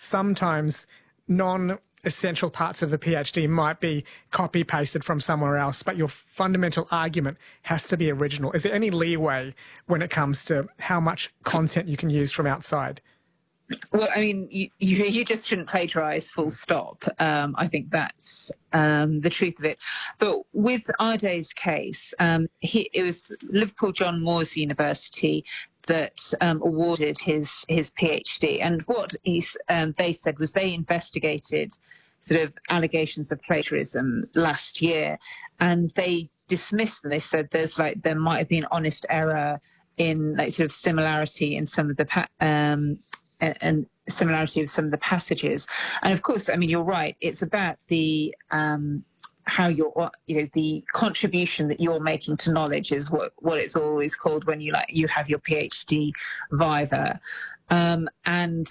sometimes non-essential parts of the PhD might be copy-pasted from somewhere else, but your fundamental argument has to be original. Is there any leeway when it comes to how much content you can use from outside? Well, I mean, you just shouldn't plagiarise, full stop. I think that's the truth of it. But with Arday's case, it was Liverpool John Moores University that awarded his PhD. And what they said was they investigated sort of allegations of plagiarism last year, and they dismissed them. They said there might have been honest error in sort of similarity in some of the and similarity of some of the passages. And of course, I mean, you're right. It's about the how the contribution that you're making to knowledge is what it's always called when you have your PhD viva. And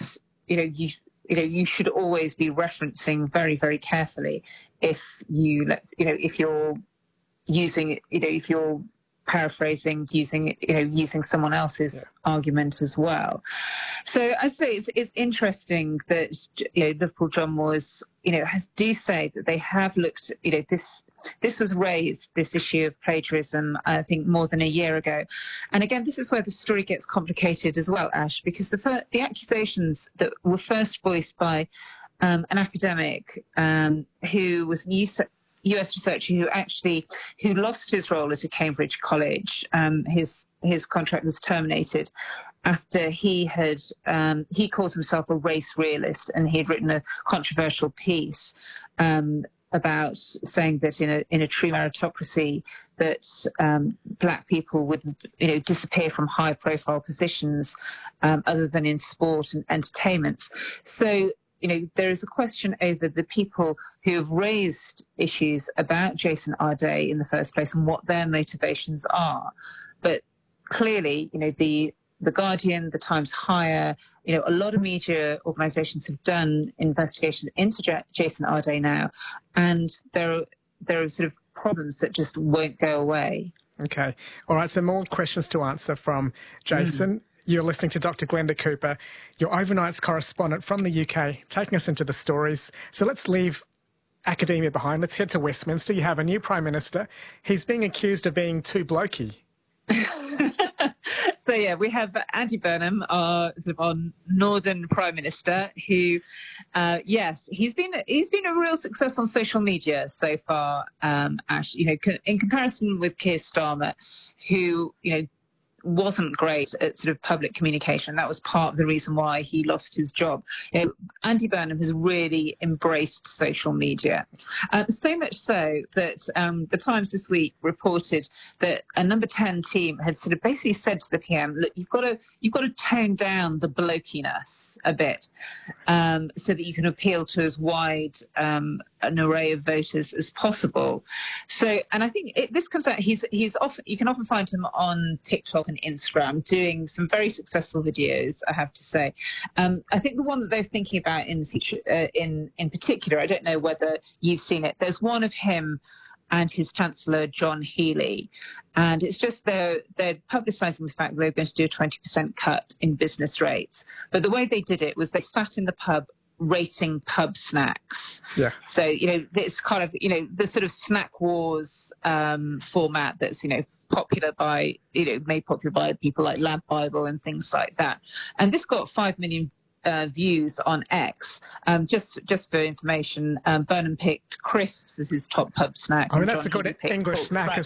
you should always be referencing very, very carefully if you're using, if you're paraphrasing, using someone else's argument as well. So I say it's interesting that Liverpool John Moores do say that they have looked. This was raised, this issue of plagiarism, I think more than a year ago, and again this is where the story gets complicated as well, Ash, because the accusations that were first voiced by an academic who was US researcher who lost his role at a Cambridge college. His contract was terminated after he calls himself a race realist, and he had written a controversial piece about saying that in a true meritocracy that black people would disappear from high profile positions other than in sport and entertainments. So there is a question over the people who have raised issues about Jason Arday in the first place and what their motivations are. But clearly, the Guardian, the Times Higher, a lot of media organisations have done investigations into Jason Arday now, and there are sort of problems that just won't go away. Okay. All right, so more questions to answer from Jason. You're listening to Dr. Glenda Cooper, your overnights correspondent from the UK, taking us into the stories. So let's leave academia behind. Let's head to Westminster. You have a new Prime Minister. He's being accused of being too blokey. So, we have Andy Burnham, our Northern Prime Minister, who, he's been a real success on social media so far, Ash, in comparison with Keir Starmer, who, wasn't great at sort of public communication. That was part of the reason why he lost his job. Andy Burnham has really embraced social media, so much so that the Times this week reported that a Number 10 team had sort of basically said to the PM, "Look, you've got to tone down the blokiness a bit, so that you can appeal to as wide an array of voters as possible." So, and I think this comes out. You can often find him on TikTok and Instagram doing some very successful videos, I have to say. I think the one that they're thinking about in the future, in particular, I don't know whether you've seen it. There's one of him and his Chancellor, John Healey. And it's just they're publicising the fact that they're going to do a 20% cut in business rates. But the way they did it was they sat in the pub rating pub snacks. Yeah. So, it's kind of, the sort of snack wars format that's, popular by, made popular by people like Lab Bible and things like that. And this got 5 million views on X. Just for information, Burnham picked crisps as his top pub snack. I mean, that's a good English snack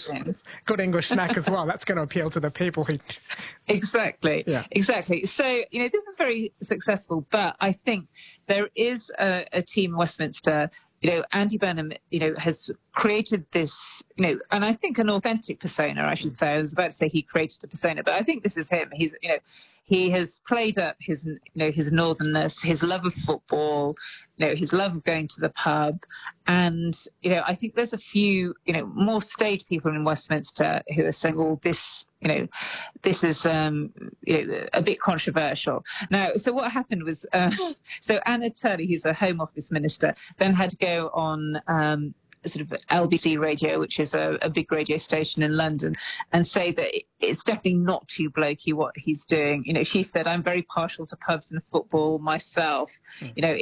as well. That's going to appeal to the people who... Exactly. Yeah. Exactly. So, this is very successful, but I think there is a team in Westminster. Andy Burnham, has created this, and I think an authentic persona, I should say. I was about to say he created a persona, but I think this is him. He's, he has played up his, his northernness, his love of football, his love of going to the pub. And, I think there's a few, more staid people in Westminster who are saying, oh, this, this is, a bit controversial. Now, so what happened was, so Anna Turley, who's a Home Office minister, then had to go on sort of LBC Radio, which is a big radio station in London, and say that it's definitely not too blokey what he's doing. She said, I'm very partial to pubs and football myself.